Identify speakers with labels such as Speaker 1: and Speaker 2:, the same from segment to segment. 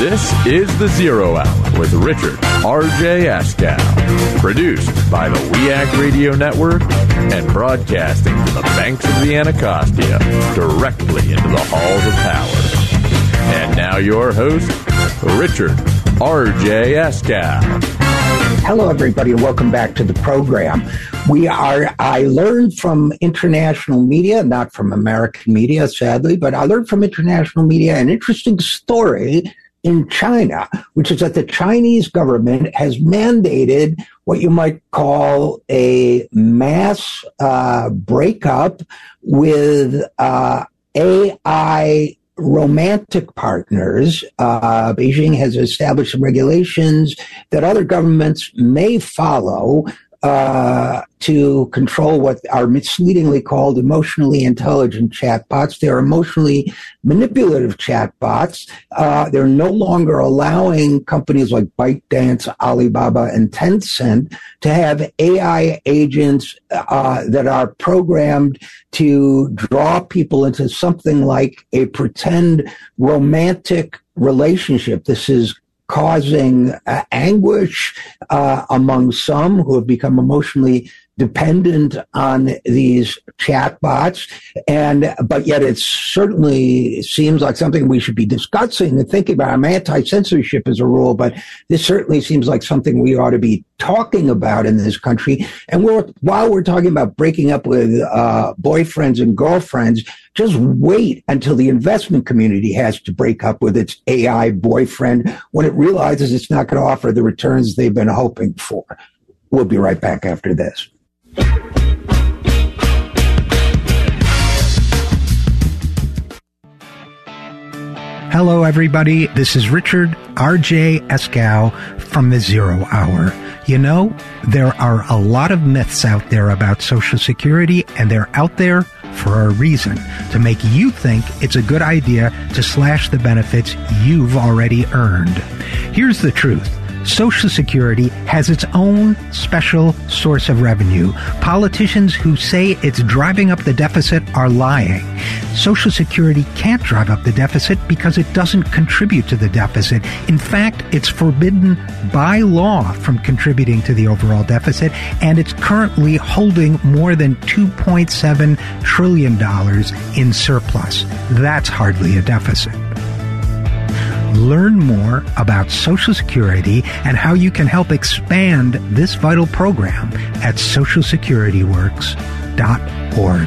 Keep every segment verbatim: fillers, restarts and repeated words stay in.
Speaker 1: This is The Zero Hour with Richard R J Askow. Produced by the W E A C Radio Network and broadcasting from the banks of the Anacostia directly into the halls of power. And now your host, Richard R J Askow.
Speaker 2: Hello, everybody, and welcome back to the program. We are, I learned from international media, not from American media, sadly, but I learned from international media an interesting story in China, which is that the Chinese government has mandated what you might call a mass uh, breakup with uh, A I romantic partners. Uh, Beijing has established some regulations that other governments may follow uh, to control what are misleadingly called emotionally intelligent chatbots. They're emotionally manipulative chatbots. Uh, they're no longer allowing companies like ByteDance, Alibaba, and Tencent to have A I agents uh, that are programmed to draw people into something like a pretend romantic relationship. This is causing uh, anguish uh, among some who have become emotionally dependent on these chatbots, and but yet it certainly seems like something we should be discussing and thinking about. I'm anti-censorship as a rule, but this certainly seems like something we ought to be talking about in this country. And we're, while we're talking about breaking up with uh, boyfriends and girlfriends, just wait until the investment community has to break up with its A I boyfriend when it realizes it's not going to offer the returns they've been hoping for. We'll be right back after this.
Speaker 3: Hello, everybody. This is Richard R J Askow from The Zero Hour. You know, there are a lot of myths out there about Social Security, and they're out there for a reason, to make you think it's a good idea to slash the benefits you've already earned. Here's the truth. Social Security has its own special source of revenue. Politicians who say it's driving up the deficit are lying. Social Security can't drive up the deficit because it doesn't contribute to the deficit. In fact, it's forbidden by law from contributing to the overall deficit, and it's currently holding more than two point seven trillion dollars in surplus. That's hardly a deficit. Learn more about Social Security and how you can help expand this vital program at social security works dot org.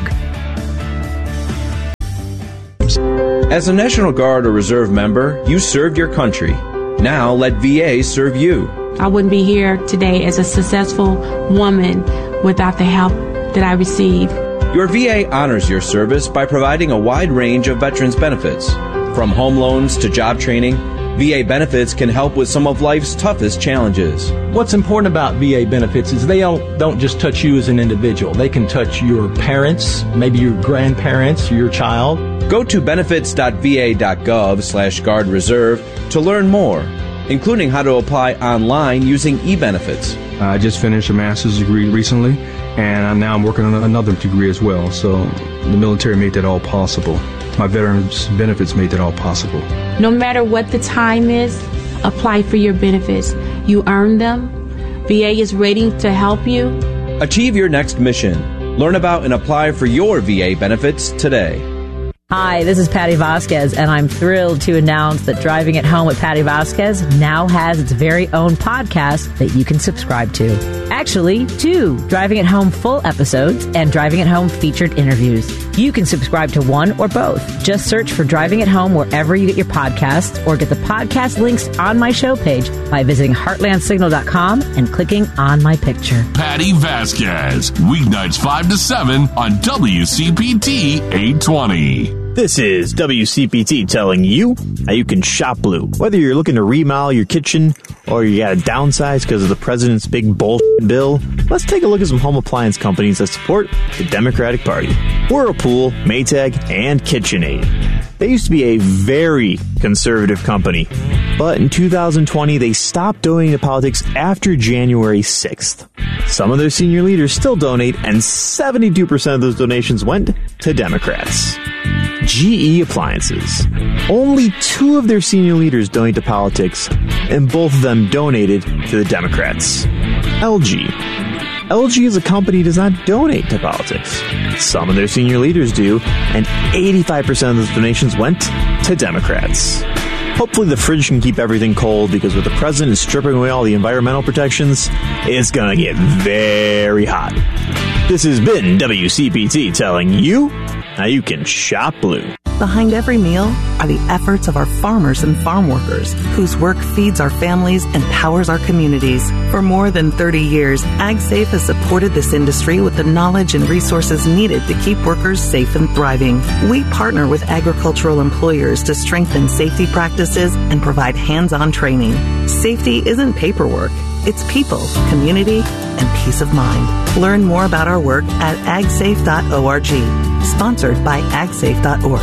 Speaker 4: As a National Guard or Reserve member, you served your country. Now let V A serve you.
Speaker 5: I wouldn't be here today as a successful woman without the help that I received.
Speaker 4: Your V A honors your service by providing a wide range of veterans benefits. From home loans to job training, V A benefits can help with some of life's toughest challenges.
Speaker 6: What's important about V A benefits is they don't, don't just touch you as an individual. They can touch your parents, maybe your grandparents, your child.
Speaker 4: Go to benefits dot v a dot gov slash guard reserve to learn more, including how to apply online using e-benefits.
Speaker 7: I just finished a master's degree recently, and now I'm working on another degree as well. So the military made that all possible. My veterans benefits made that all possible.
Speaker 5: No matter what the time is, apply for your benefits. You earn them. V A is ready to help you.
Speaker 4: Achieve your next mission. Learn about and apply for your V A benefits today.
Speaker 8: Hi, this is Patty Vasquez, and I'm thrilled to announce that Driving at Home with Patty Vasquez now has its very own podcast that you can subscribe to. Actually, two Driving at Home full episodes and Driving at Home featured interviews. You can subscribe to one or both. Just search for Driving at Home wherever you get your podcasts, or get the podcast links on my show page by visiting heartland signal dot com and clicking on my picture.
Speaker 9: Patty Vasquez, weeknights five to seven on W C P T eight twenty.
Speaker 10: This is W C P T telling you how you can shop blue. Whether you're looking to remodel your kitchen or you got to downsize because of the president's big bullshit bill, let's take a look at some home appliance companies that support the Democratic Party. Whirlpool, Maytag, and KitchenAid. They used to be a very conservative company, but in two thousand twenty, they stopped donating to politics after January sixth. Some of their senior leaders still donate, and seventy-two percent of those donations went to Democrats. G E Appliances. Only two of their senior leaders donate to politics, and both of them donated to the Democrats. L G. L G as a company does not donate to politics. Some of their senior leaders do, and eighty-five percent of those donations went to Democrats. Hopefully the fridge can keep everything cold, because with the president stripping away all the environmental protections, it's going to get very hot. This has been W C P T telling you how you can shop blue.
Speaker 11: Behind every meal are the efforts of our farmers and farm workers, whose work feeds our families and powers our communities. For more than thirty years, AgSafe has supported this industry with the knowledge and resources needed to keep workers safe and thriving. We partner with agricultural employers to strengthen safety practices and provide hands-on training. Safety isn't paperwork. It's people, community, and peace of mind. Learn more about our work at ag safe dot org. Sponsored by ag safe dot org.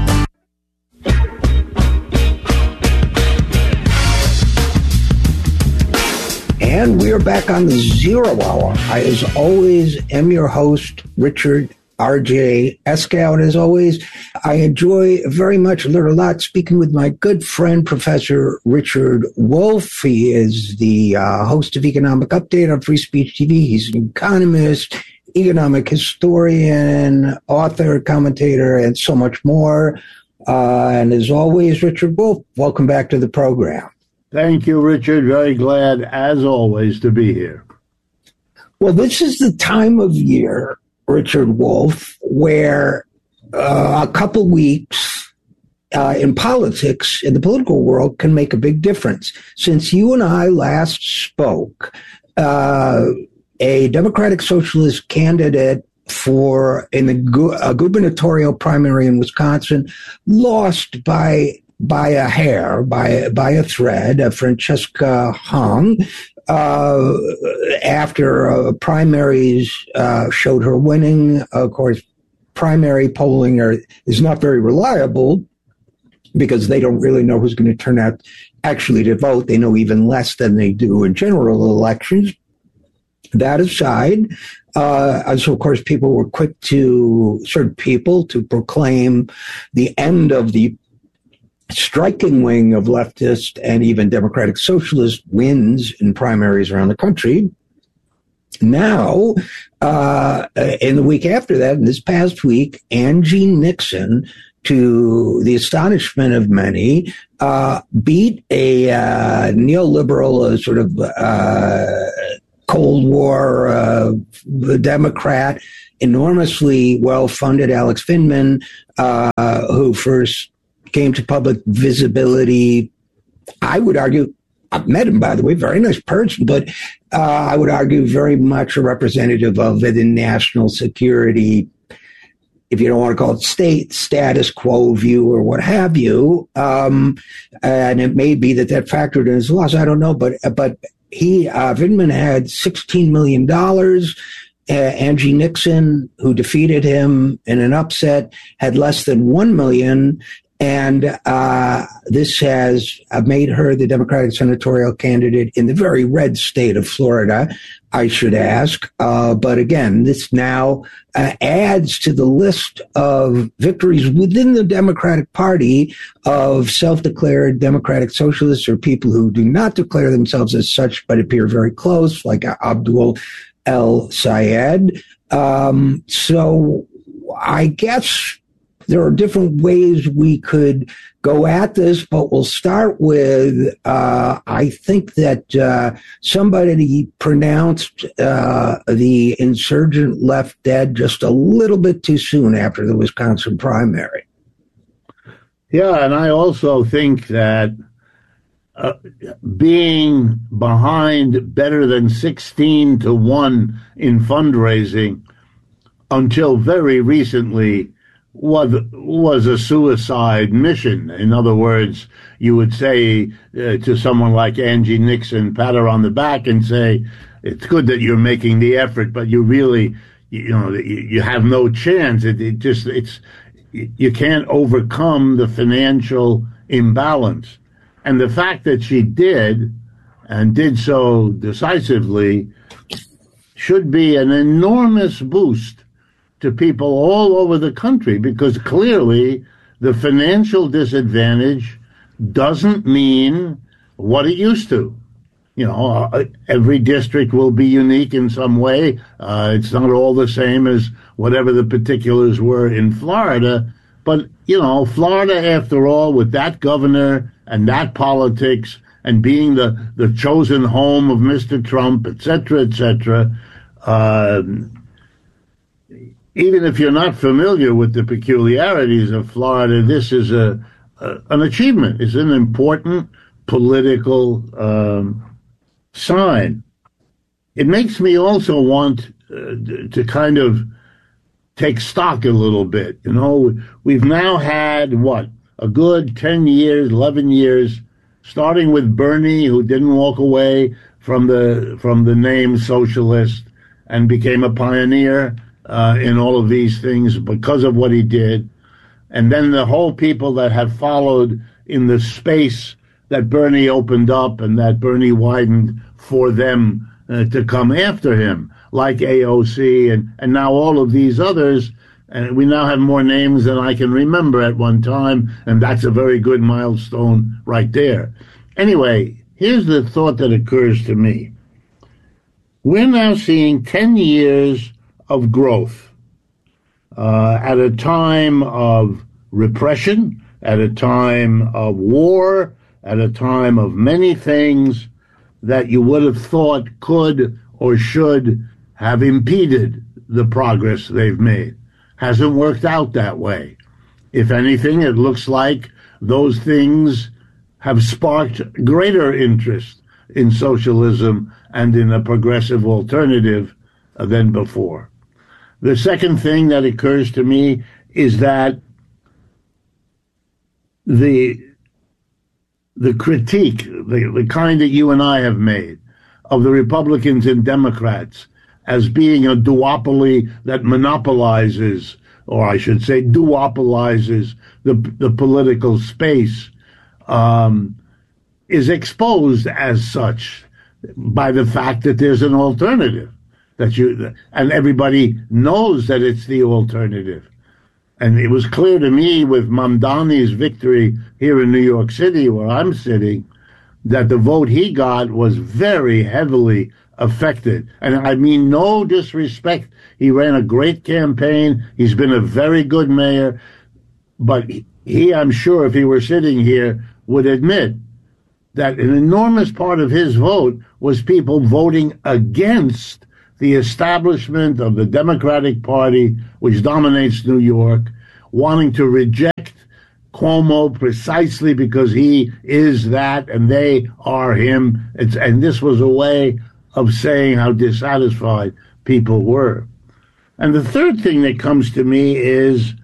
Speaker 2: And we are back on the Zero Hour. I, as always, am your host, Richard R J Eskow. And as always, I enjoy very much, learn a lot, speaking with my good friend, Professor Richard Wolff. He is the uh, host of Economic Update on Free Speech T V. He's an economist, economic historian, author, commentator, and so much more. Uh, and as always, Richard Wolff, welcome back to the program.
Speaker 12: Thank you, Richard. Very glad, as always, to be here.
Speaker 2: Well, this is the time of year, Richard Wolff, where uh, a couple weeks uh, in politics, in the political world, can make a big difference. Since you and I last spoke, uh, a Democratic Socialist candidate for in the gu- a gubernatorial primary in Wisconsin lost by by a hair, by by a thread, uh, Francesca Hung, uh, after uh, primaries uh, showed her winning. Of course, primary polling are, is not very reliable because they don't really know who's going to turn out actually to vote. They know even less than they do in general elections. That aside, uh, and so of course people were quick to, certain people, to proclaim the end of the striking wing of leftist and even Democratic Socialist wins in primaries around the country. Now, uh, in the week after that, in this past week, Angie Nixon, to the astonishment of many, uh, beat a uh, neoliberal uh, sort of uh, Cold War uh, Democrat, enormously well-funded Alex Vindman, uh, who first came to public visibility. I would argue, I've met him, by the way, very nice person, but uh, I would argue very much a representative of the national security, if you don't want to call it state, status quo view or what have you. Um, and it may be that that factored in his loss. I don't know, but but he, uh, Vindman had sixteen million dollars. Uh, Angie Nixon, who defeated him in an upset, had less than one million dollars. And uh, this has made her the Democratic senatorial candidate in the very red state of Florida, I should ask. Uh, but again, this now uh, adds to the list of victories within the Democratic Party of self-declared Democratic Socialists, or people who do not declare themselves as such but appear very close, like Abdul El-Sayed. Um, so I guess there are different ways we could go at this, but we'll start with, uh, I think that uh, somebody pronounced uh, the insurgent left dead just a little bit too soon after the Wisconsin primary.
Speaker 12: Yeah, and I also think that uh, being behind better than sixteen to one in fundraising until very recently was was a suicide mission. In other words, you would say uh, to someone like Angie Nixon, pat her on the back and say, it's good that you're making the effort, but you really, you know, you have no chance. It, it just, it's, you can't overcome the financial imbalance. And the fact that she did, and did so decisively, should be an enormous boost to people all over the country, because clearly the financial disadvantage doesn't mean what it used to. You know, uh, every district will be unique in some way. Uh, it's not all the same as whatever the particulars were in Florida. But, you know, Florida, after all, with that governor and that politics and being the, the chosen home of Mister Trump, et cetera, et cetera, uh, even if you're not familiar with the peculiarities of Florida, this is a, a an achievement. It's an important political um sign. It makes me also want uh, to kind of take stock a little bit. You know, we've now had, what, a good ten years, eleven years, starting with Bernie, who didn't walk away from the from the name socialist and became a pioneer uh, in all of these things because of what he did. And then the whole people that have followed in the space that Bernie opened up and that Bernie widened for them uh, to come after him, like A O C and, and now all of these others. And we now have more names than I can remember at one time, and that's a very good milestone right there. Anyway, here's the thought that occurs to me. We're now seeing ten years of growth uh, at a time of repression, at a time of war, at a time of many things that you would have thought could or should have impeded the progress they've made. Hasn't worked out that way. If anything, it looks like those things have sparked greater interest in socialism and in a progressive alternative than before. The second thing that occurs to me is that the the critique, the, the kind that you and I have made of the Republicans and Democrats as being a duopoly that monopolizes, or I should say duopolizes the, the political space, um, is exposed as such by the fact that there's an alternative, that you, and everybody knows that it's the alternative. And it was clear to me with Mamdani's victory here in New York City, where I'm sitting, that the vote he got was very heavily affected. And I mean no disrespect. He ran a great campaign. He's been a very good mayor. But he, I'm sure, if he were sitting here, would admit that an enormous part of his vote was people voting against the establishment of the Democratic Party, which dominates New York, wanting to reject Cuomo precisely because he is that and they are him. It's, and this was a way of saying how dissatisfied people were. And the third thing that comes to me is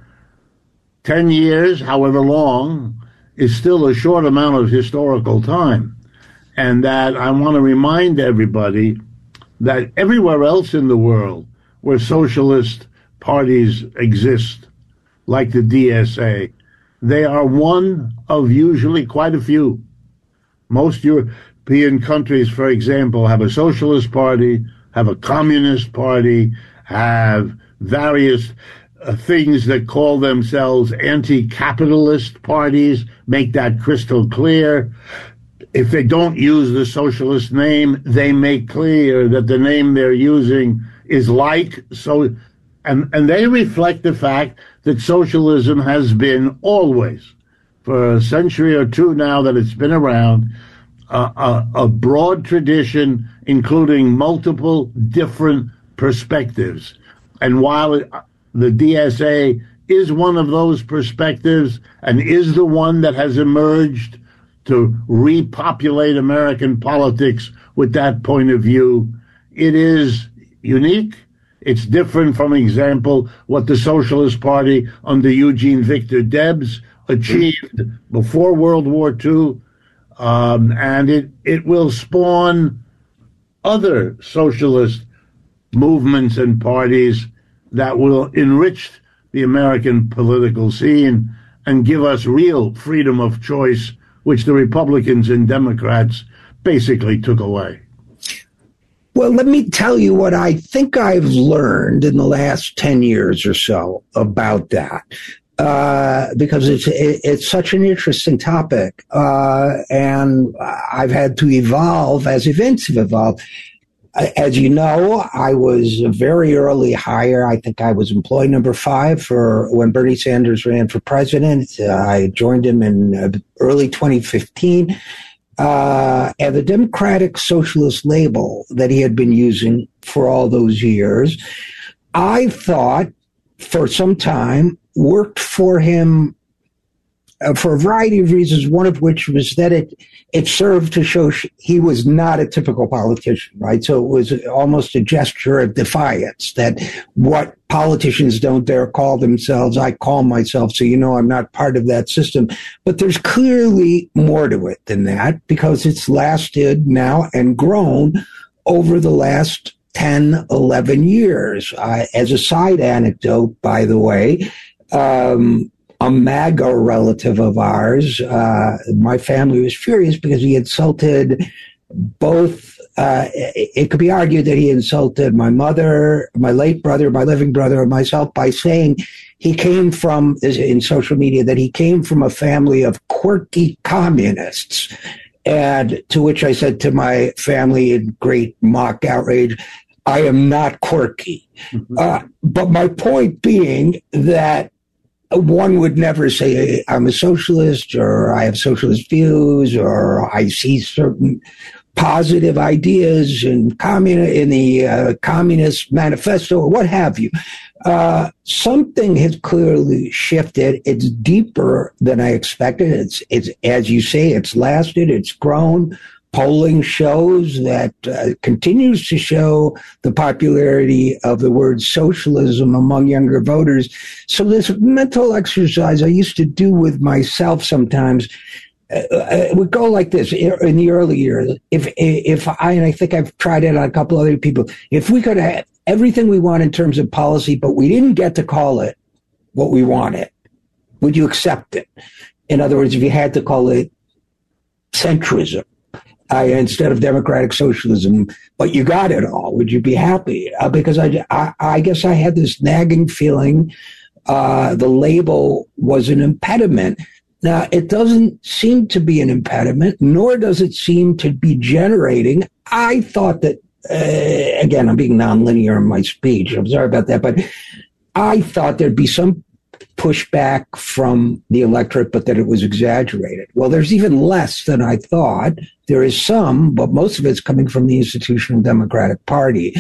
Speaker 12: ten years, however long, is still a short amount of historical time. And that I want to remind everybody that everywhere else in the world where socialist parties exist, like the D S A, they are one of usually quite a few. Most European countries, for example, have a socialist party, have a communist party, have various uh, things that call themselves anti-capitalist parties, make that crystal clear. If they don't use the socialist name, they make clear that the name they're using is like so, and, and they reflect the fact that socialism has been always, for a century or two now that it's been around, uh, a, a broad tradition, including multiple different perspectives. And while it, the D S A is one of those perspectives and is the one that has emerged to repopulate American politics with that point of view, it is unique. It's different from, example, what the Socialist Party under Eugene Victor Debs achieved before World War Two, um, and it, it will spawn other socialist movements and parties that will enrich the American political scene and give us real freedom of choice, which the Republicans and Democrats basically took away.
Speaker 2: Well, let me tell you what I think I've learned in the last ten years or so about that. uh, because it's it, it's such an interesting topic, uh, and I've had to evolve as events have evolved. As you know, I was a very early hire. I think I was employee number five for when Bernie Sanders ran for president. Uh, I joined him in uh, early twenty fifteen. Uh, and the Democratic Socialist label that he had been using for all those years, I thought for some time worked for him uh, for a variety of reasons, one of which was that it it served to show sh- he was not a typical politician, right? So it was almost a gesture of defiance that what politicians don't dare call themselves, I call myself, so you know I'm not part of that system. But there's clearly more to it than that, because it's lasted now and grown over the last ten, eleven years. Uh, as a side anecdote, by the way, um, a MAGA relative of ours, uh, my family was furious because he insulted both. Uh, it, it could be argued that he insulted my mother, my late brother, my living brother, and myself by saying he came from, in social media, that he came from a family of quirky communists. And to which I said to my family in great mock outrage, I am not quirky. Mm-hmm. Uh, but my point being that one would never say I'm a socialist or I have socialist views or I see certain positive ideas in, communi- in the uh, Communist Manifesto or what have you. Uh, something has clearly shifted. It's deeper than I expected. It's, it's as you say, it's lasted, it's grown. Polling shows that uh, continues to show the popularity of the word socialism among younger voters. So this mental exercise I used to do with myself sometimes uh, it would go like this in the early years. If if I, and I think I've tried it on a couple other people, if we could have everything we want in terms of policy, but we didn't get to call it what we wanted, would you accept it? In other words, if you had to call it centrism, Uh, instead of democratic socialism, but you got it all, would you be happy? Uh, because I, I, I guess I had this nagging feeling uh, the label was an impediment. Now, it doesn't seem to be an impediment, nor does it seem to be generating. I thought that, uh, again, I'm being nonlinear in my speech. I'm sorry about that, but I thought there'd be some pushback from the electorate, but that it was exaggerated. Well, there's even less than I thought. There is some, but most of it's coming from the institutional Democratic Party.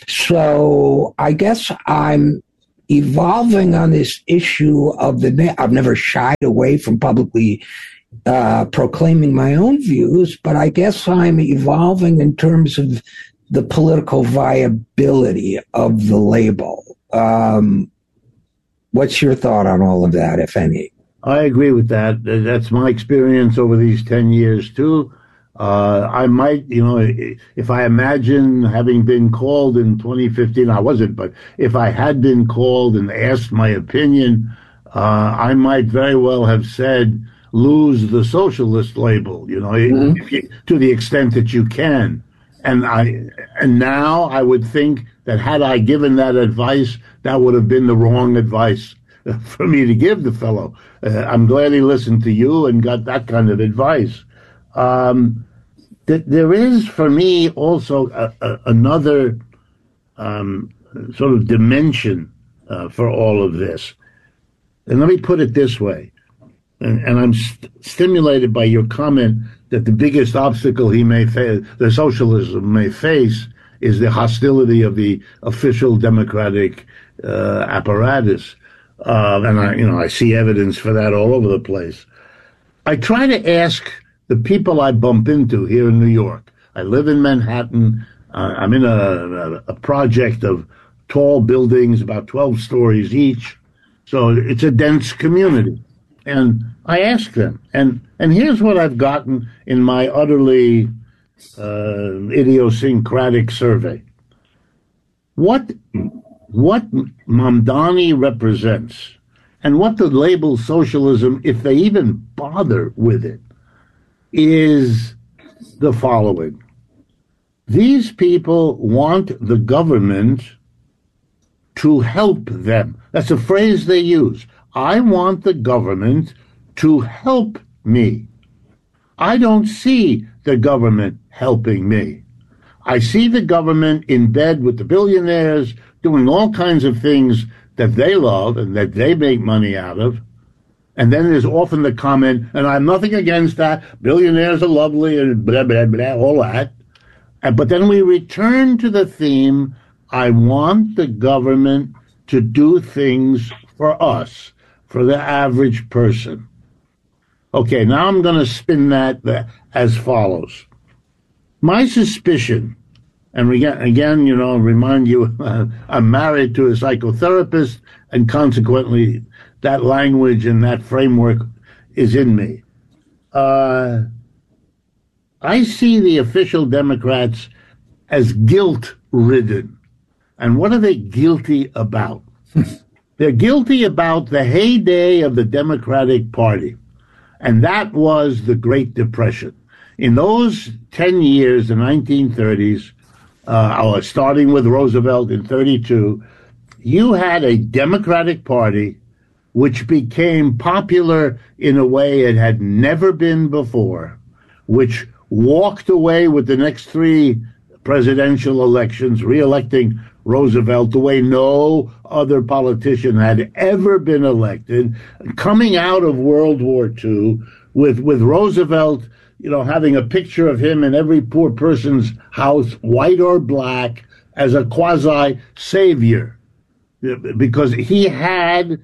Speaker 2: So I guess I'm evolving on this issue of the, I've never shied away from publicly uh, proclaiming my own views, but I guess I'm evolving in terms of the political viability of the label. Um, What's your thought on all of that, if any?
Speaker 12: I agree with that. That's my experience over these ten years, too. Uh, I might, you know, if I imagine having been called in twenty fifteen, I wasn't, but if I had been called and asked my opinion, uh, I might very well have said, lose the socialist label, you know, mm-hmm. if you, to the extent that you can. And I, and now I would think that had I given that advice, that would have been the wrong advice for me to give the fellow. Uh, I'm glad he listened to you and got that kind of advice. Um, th- there is, for me, also a, a, another um, sort of dimension uh, for all of this. And let me put it this way. And, and I'm st- stimulated by your comment that the biggest obstacle he may face, the socialism may face, is the hostility of the official democratic uh, apparatus. Uh, and I, you know, I see evidence for that all over the place. I try to ask the people I bump into here in New York. I live in Manhattan. Uh, I'm in a, a project of tall buildings, about twelve stories each. So it's a dense community. And I ask them, and, and here's what I've gotten in my utterly uh, idiosyncratic survey. What what Mamdani represents and what the label socialism, if they even bother with it, is the following. These people want the government to help them. That's a phrase they use. I want the government to help me. I don't see the government helping me. I see the government in bed with the billionaires doing all kinds of things that they love and that they make money out of. And then there's often the comment, and I'm nothing against that, billionaires are lovely and blah, blah, blah, all that. But then we return to the theme, I want the government to do things for us, for the average person. Okay, now I'm going to spin that as follows. My suspicion, and again, you know, remind you, uh, I'm married to a psychotherapist, and consequently, that language and that framework is in me. Uh, I see the official Democrats as guilt-ridden. And what are they guilty about? They're guilty about the heyday of the Democratic Party. And that was the Great Depression. In those ten years, the nineteen thirties, uh, starting with Roosevelt in thirty-two, you had a Democratic Party which became popular in a way it had never been before, which walked away with the next three presidential elections, re-electing Roosevelt the way no other politician had ever been elected, coming out of World War Two with, with Roosevelt, you know, having a picture of him in every poor person's house, white or black, as a quasi-savior, because he had,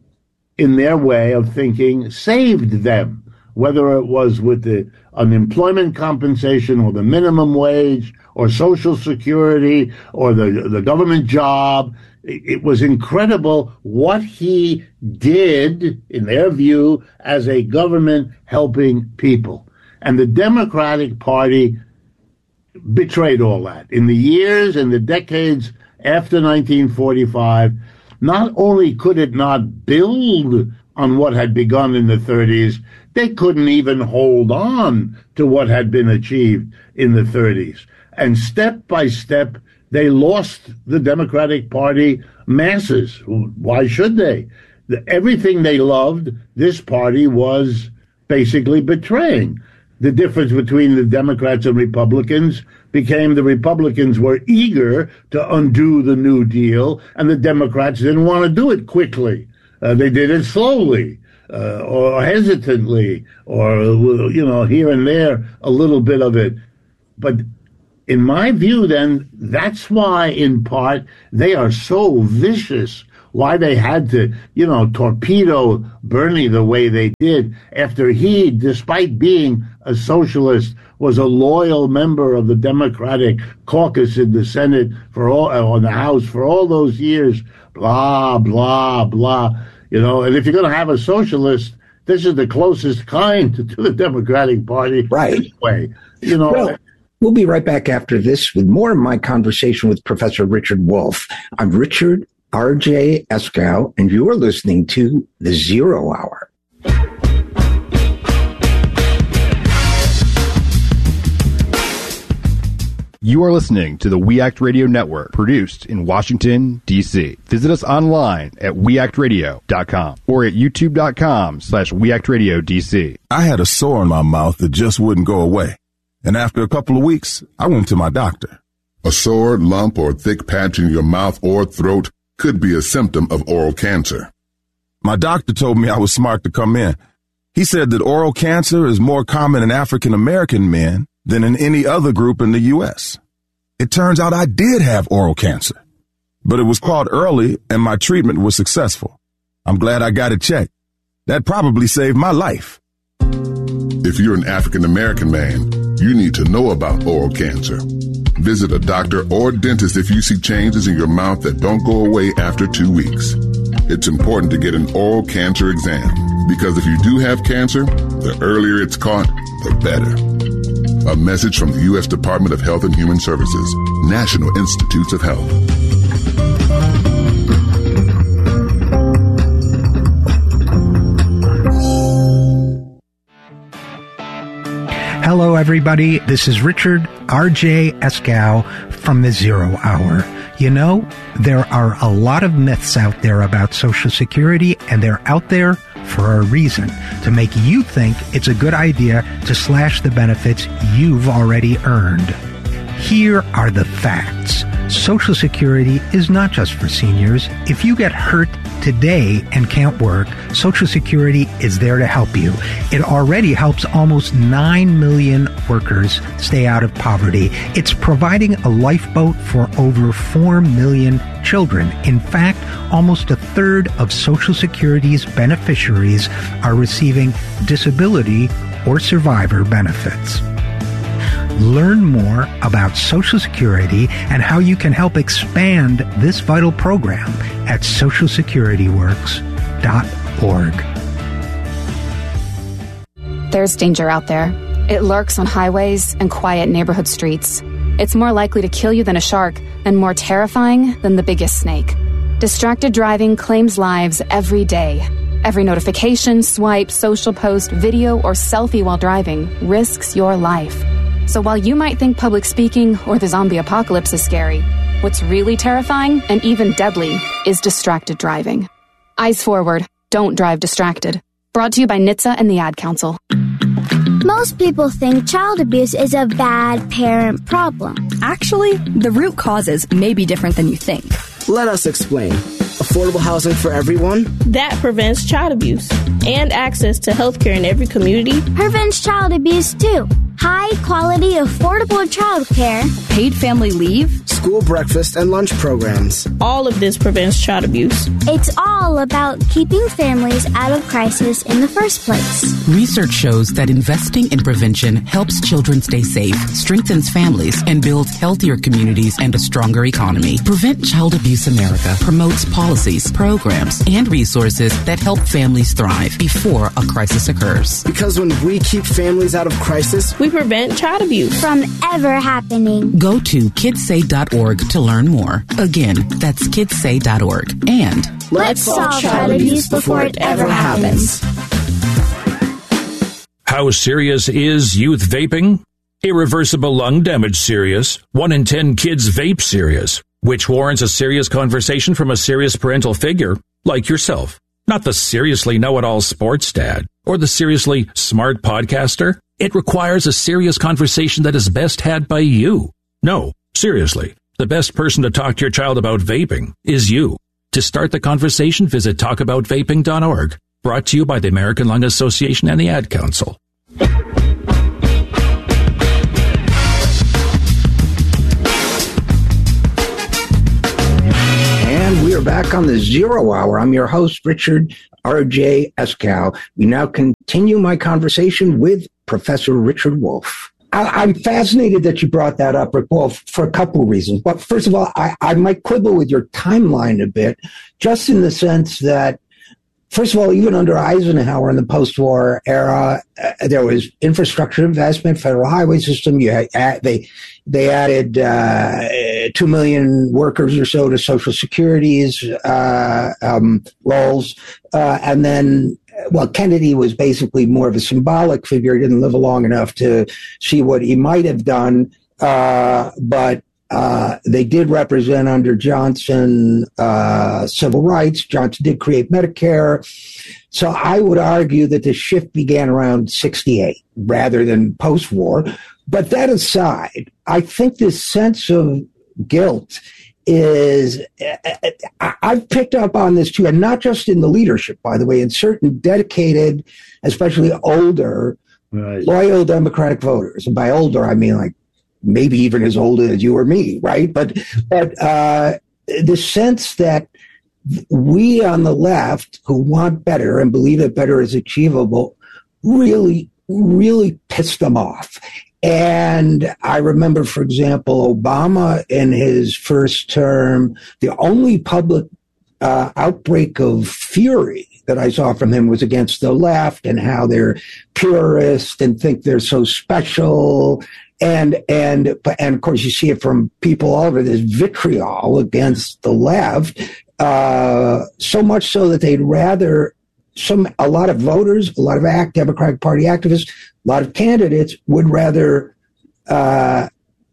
Speaker 12: in their way of thinking, saved them, whether it was with the unemployment compensation or the minimum wage or Social Security or the, the government job. It was incredible what he did, in their view, as a government helping people. And the Democratic Party betrayed all that. In the years and the decades after nineteen forty-five, not only could it not build on what had begun in the thirties, they couldn't even hold on to what had been achieved in the thirties. And step by step, they lost the Democratic Party masses. Why should they? The, everything they loved, this party was basically betraying. The difference between the Democrats and Republicans became the Republicans were eager to undo the New Deal, and the Democrats didn't want to do it quickly. Uh, they did it slowly, uh, or hesitantly, or, you know, here and there, a little bit of it. But in my view, then, that's why, in part, they are so vicious, why they had to, you know, torpedo Bernie the way they did after he, despite being a socialist, was a loyal member of the Democratic caucus in the Senate for all, or the House for all those years, blah, blah, blah, you know. And if you're going to have a socialist, this is the closest kind to, to the Democratic Party.
Speaker 2: Right.
Speaker 12: Anyway, you know.
Speaker 2: Well, we'll be right back after this with more of my conversation with Professor Richard Wolff. I'm Richard R J Eskow, and you are listening to The Zero Hour.
Speaker 13: You are listening to the We Act Radio Network, produced in Washington, D C Visit us online at we act radio dot com or at youtube dot com slash we act radio D C.
Speaker 14: I had a sore in my mouth that just wouldn't go away. And after a couple of weeks, I went to my doctor.
Speaker 15: A sore, lump, or thick patch in your mouth or throat could be a symptom of oral cancer.
Speaker 14: My doctor told me I was smart to come in. He said that oral cancer is more common in African American men than in any other group in the U S. It turns out I did have oral cancer, but it was caught early and my treatment was successful. I'm glad I got it checked. That probably saved my life.
Speaker 15: If you're an African American man, you need to know about oral cancer. Visit a doctor or dentist if you see changes in your mouth that don't go away after two weeks. It's important to get an oral cancer exam because if you do have cancer, the earlier it's caught, the better. A message from the U S Department of Health and Human Services, National Institutes of Health.
Speaker 3: Hello, everybody. This is Richard, R J Eskow from the Zero Hour. You know, there are a lot of myths out there about Social Security, and they're out there for a reason, to make you think it's a good idea to slash the benefits you've already earned. Here are the facts. Social Security is not just for seniors. If you get hurt today and can't work, Social Security is there to help you. It already helps almost nine million workers stay out of poverty. It's providing a lifeboat for over four million children. In fact, almost a third of Social Security's beneficiaries are receiving disability or survivor benefits. Learn more about Social Security and how you can help expand this vital program at social security works dot org.
Speaker 16: There's danger out there. It lurks on highways and quiet neighborhood streets. It's more likely to kill you than a shark, and more terrifying than the biggest snake. Distracted driving claims lives every day. Every notification, swipe, social post, video, or selfie while driving risks your life. So while you might think public speaking or the zombie apocalypse is scary, what's really terrifying and even deadly is distracted driving. Eyes forward. Don't drive distracted. Brought to you by N H T S A and the Ad Council.
Speaker 17: Most people think child abuse is a bad parent problem.
Speaker 18: Actually, the root causes may be different than you think.
Speaker 19: Let us explain. Affordable housing for everyone?
Speaker 20: That prevents child abuse. And access to health care in every community
Speaker 17: prevents child abuse too. High quality, affordable child care.
Speaker 18: Paid family leave.
Speaker 19: School breakfast and lunch programs.
Speaker 20: All of this prevents child abuse.
Speaker 17: It's all about keeping families out of crisis in the first place.
Speaker 21: Research shows that investing in prevention helps children stay safe, strengthens families, and builds healthier communities and a stronger economy. Prevent Child Abuse America promotes policies, programs, and resources that help families thrive before a crisis occurs.
Speaker 19: Because when we keep families out of crisis,
Speaker 20: we prevent child abuse
Speaker 17: from ever happening.
Speaker 21: Go to kids say dot org to learn more. Again, that's kids say dot org. And
Speaker 17: let's solve child abuse before it ever happens.
Speaker 22: How serious is youth vaping? Irreversible lung damage serious. One in ten kids vape serious, which warrants a serious conversation from a serious parental figure like yourself. Not the seriously know-it-all sports dad or the seriously smart podcaster. It requires a serious conversation that is best had by you. No, seriously, the best person to talk to your child about vaping is you. To start the conversation, visit talk about vaping dot org. Brought to you by the American Lung Association and the Ad Council.
Speaker 2: And we are back on the Zero Hour. I'm your host, Richard R J Eskow. We now continue my conversation with Professor Richard Wolff. I, I'm fascinated that you brought that up, Rick Wolff, for a couple of reasons. But first of all, I, I might quibble with your timeline a bit, just in the sense that, first of all, even under Eisenhower in the post-war era, uh, there was infrastructure investment, federal highway system. You had, uh, they they added uh, two million workers or so to Social Security's uh, um, roles, uh, and then. Well, Kennedy was basically more of a symbolic figure. He didn't live long enough to see what he might have done, uh, but uh, they did represent under Johnson uh, civil rights. Johnson did create Medicare. So I would argue that the shift began around sixty-eight rather than post-war. But that aside, I think this sense of guilt is, I've picked up on this too, and not just in the leadership, by the way, in certain dedicated, especially older, right. loyal Democratic voters. And by older, I mean like maybe even as old as you or me, right? But, but uh, the sense that we on the left who want better and believe that better is achievable really, really pissed them off. And I remember, for example, Obama in his first term, the only public uh, outbreak of fury that I saw from him was against the left and how they're purist and think they're so special. And, and, and of course, you see it from people all over, this vitriol against the left, uh, so much so that they'd rather some, a lot of voters, a lot of act, Democratic Party activists, a lot of candidates would rather uh,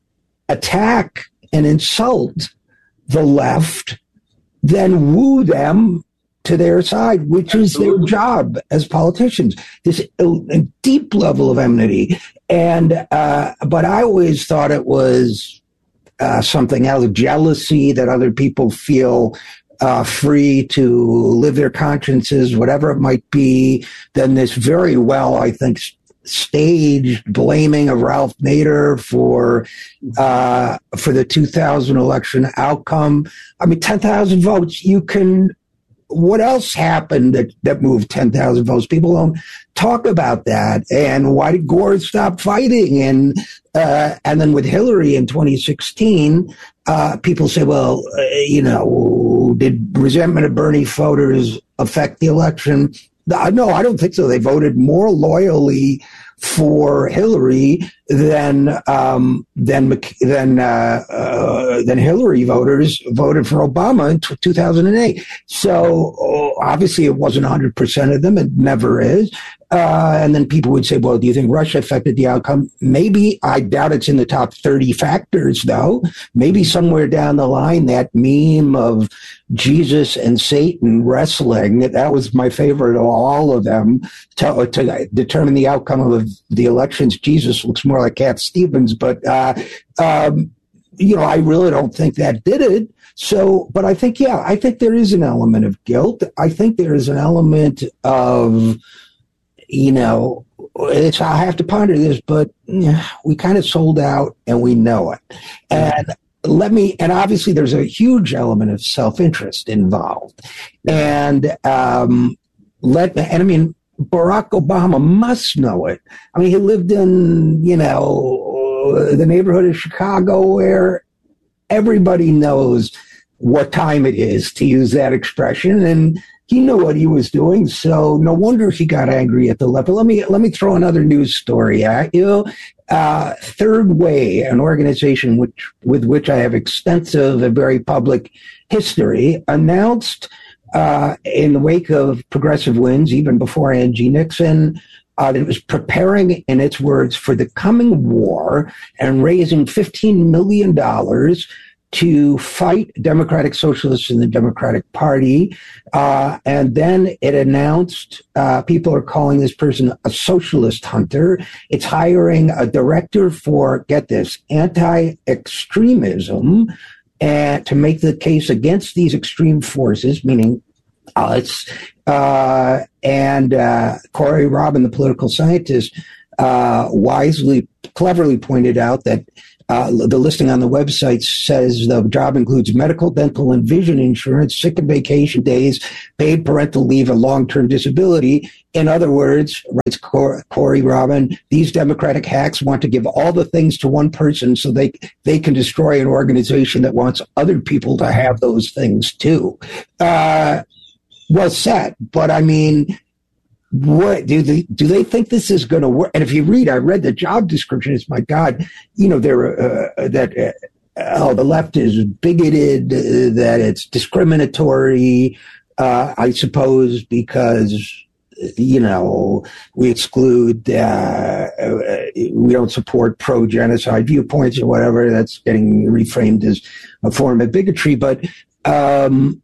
Speaker 2: attack and insult the left than woo them to their side, which is their job as politicians. This a deep level of enmity. And, uh, but I always thought it was uh, something else, jealousy that other people feel uh, free to live their consciences, whatever it might be. Then this very well, I think, staged blaming of Ralph Nader for uh, for the two thousand election outcome. I mean, ten thousand votes, you can, what else happened that, that moved ten thousand votes? People don't talk about that. And why did Gore stop fighting? And uh, and then with Hillary in twenty sixteen, uh, people say, well, uh, you know, did resentment of Bernie voters affect the election? No, I don't think so. They voted more loyally for Hillary than um, than than uh, uh, than Hillary voters voted for Obama in t- two thousand eight. So uh, obviously, it wasn't one hundred percent of them. It never is. Uh, and then people would say, well, do you think Russia affected the outcome? Maybe. I doubt it's in the top thirty factors, though. Maybe somewhere down the line, that meme of Jesus and Satan wrestling, that was my favorite of all of them, to, to determine the outcome of the elections. Jesus looks more like Cat Stevens, but, uh, um, you know, I really don't think that did it. So, but I think, yeah, I think there is an element of guilt. I think there is an element of, you know, it's, I have to ponder this, but yeah, we kind of sold out and we know it. And let me, and obviously there's a huge element of self-interest involved. And, um, let, and I mean, Barack Obama must know it. I mean, he lived in, you know, the neighborhood of Chicago where everybody knows what time it is, to use that expression. And he knew what he was doing, so no wonder he got angry at the left. But let me let me throw another news story at you. Uh, Third Way, an organization which with which I have extensive and very public history, announced uh, in the wake of progressive wins, even before Angie Nixon, uh, that it was preparing, in its words, for the coming war and raising fifteen million dollars to fight Democratic Socialists in the Democratic Party. Uh, and then it announced, uh, people are calling this person a socialist hunter. It's hiring a director for, get this, anti-extremism, and to make the case against these extreme forces, meaning us. Uh, and uh, Corey Robin, the political scientist, uh, wisely, cleverly pointed out that Uh, the listing on the website says the job includes medical, dental, and vision insurance, sick and vacation days, paid parental leave, and long-term disability. In other words, writes Corey Robin, these Democratic hacks want to give all the things to one person so they they can destroy an organization that wants other people to have those things too. Uh, well said, but I mean, what do they do? They think this is going to work? And if you read, I read the job description. It's, my God, you know, they're uh, that uh, oh, the left is bigoted, uh, that it's discriminatory. Uh, I suppose because you know we exclude, uh, we don't support pro-genocide viewpoints or whatever. That's getting reframed as a form of bigotry, but. Um,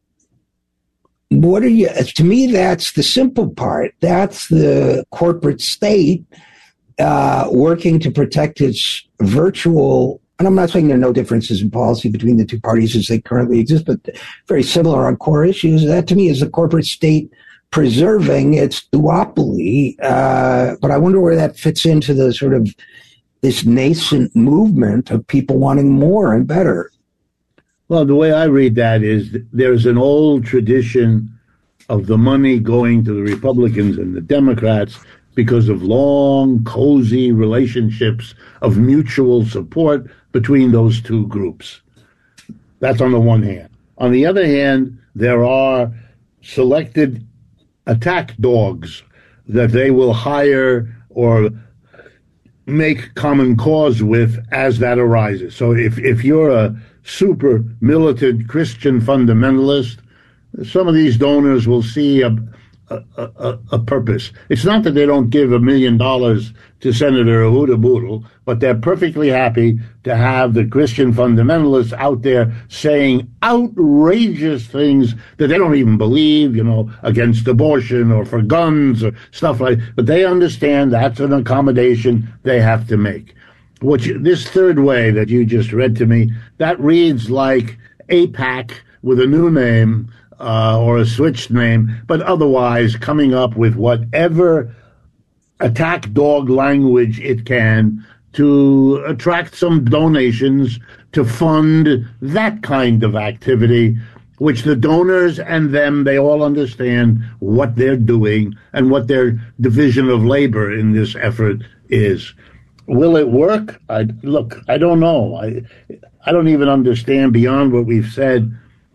Speaker 2: What are you, to me, that's the simple part. That's the corporate state uh, working to protect its virtual, and I'm not saying there are no differences in policy between the two parties as they currently exist, but very similar on core issues. That, to me, is the corporate state preserving its duopoly. Uh, but I wonder where that fits into the sort of this nascent movement of people wanting more and better.
Speaker 12: Well, the way I read that is there's an old tradition of the money going to the Republicans and the Democrats because of long, cozy relationships of mutual support between those two groups. That's on the one hand. On the other hand, there are selected attack dogs that they will hire or make common cause with as that arises. So if, if you're a super militant Christian fundamentalist, some of these donors will see a, a, a, a purpose. It's not that they don't give a million dollars to Senator Hootaboodle, but they're perfectly happy to have the Christian fundamentalists out there saying outrageous things that they don't even believe, you know, against abortion or for guns or stuff like that. But they understand that's an accommodation they have to make. What you, this third way that you just read to me, that reads like AIPAC with a new name, Uh, or a switched name, but otherwise coming up with whatever attack dog language it can to attract some donations to fund that kind of activity, which the donors and them, they all understand what they're doing and what their division of labor in this effort is. Will it work? I, look, I don't know. I, I don't even understand beyond what we've said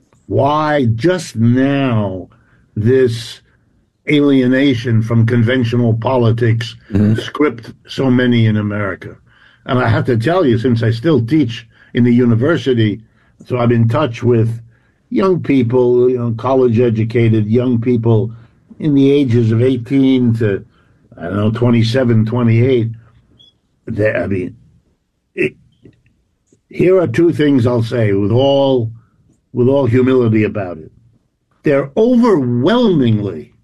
Speaker 12: why just now this alienation from conventional politics mm-hmm. script so many in America. And I have to tell you, since I still teach in the university, so I'm in touch with young people, you know, college-educated young people in the ages of eighteen to, I don't know, twenty-seven, twenty-eight. They, I mean, it, here are two things I'll say with all with all humility about it. They're overwhelmingly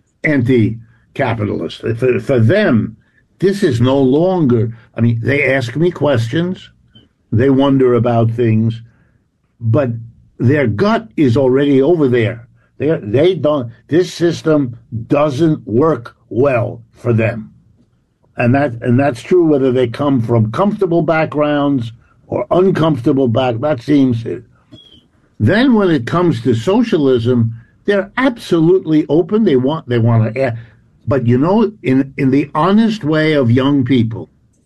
Speaker 12: anti-capitalist. For, for them, this is no longer, I mean, they ask me questions, they wonder about things, but their gut is already over there. They they don't, this system doesn't work well for them. And that and that's true whether they come from comfortable backgrounds or uncomfortable back, that seems it. Then when it comes to socialism, they're absolutely open. They want they want to, but you know, in in the honest way of young people,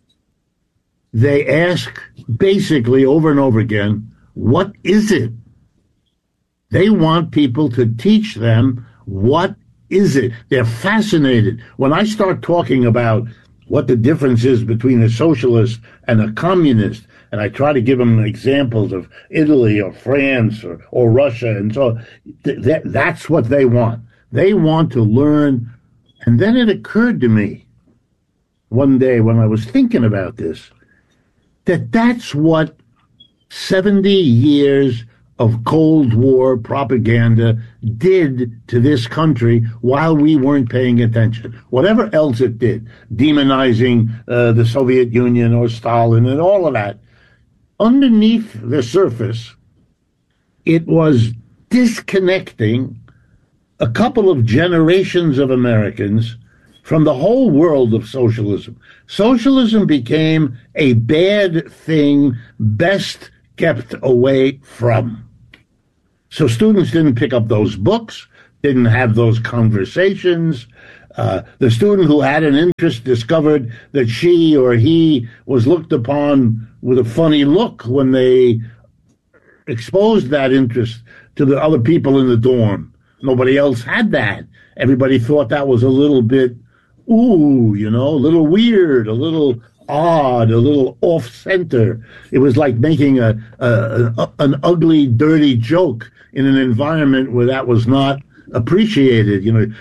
Speaker 12: they ask basically over and over again, what is it? They want people to teach them what is it. They're fascinated. When I start talking about what the difference is between a socialist and a communist, and I try to give them examples of Italy or France or, or Russia, and so th- th- that's what they want. They want to learn. And then it occurred to me one day when I was thinking about this, that that's what seventy years of Cold War propaganda did to this country while we weren't paying attention. Whatever else it did, demonizing uh, the Soviet Union or Stalin and all of that, underneath the surface, it was disconnecting a couple of generations of Americans from the whole world of socialism. Socialism became a bad thing, best kept away from. So students didn't pick up those books, didn't have those conversations. Uh, the student who had an interest discovered that she or he was looked upon with a funny look when they exposed that interest to the other people in the dorm. Nobody else had that. Everybody thought that was a little bit, ooh, you know, a little weird, a little odd, a little off-center. It was like making a, a, a an ugly, dirty joke in an environment where that was not appreciated. You know,